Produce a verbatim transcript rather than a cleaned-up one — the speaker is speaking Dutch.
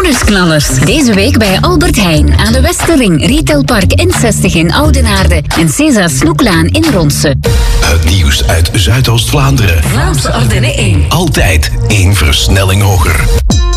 Bonusknallers. Deze week bij Albert Heijn aan de Westerring, Retailpark N zestig in Oudenaarde en César Snoeklaan in Ronse. Het nieuws uit Zuidoost-Vlaanderen. Vlaamse Ardennen één. Altijd één versnelling hoger.